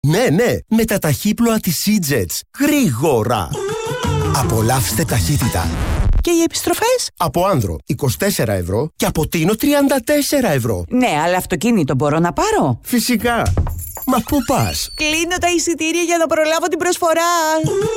Ναι, με τα ταχύπλοα της EasyJet. Γρήγορα! Απολαύστε ταχύτητα. Και οι επιστροφές? Από Άνδρο 24 ευρώ και από Τίνο 34 ευρώ. Ναι, αλλά αυτοκίνητο μπορώ να πάρω? Φυσικά. Μα πού πας? Κλείνω τα εισιτήρια για να προλάβω την προσφορά.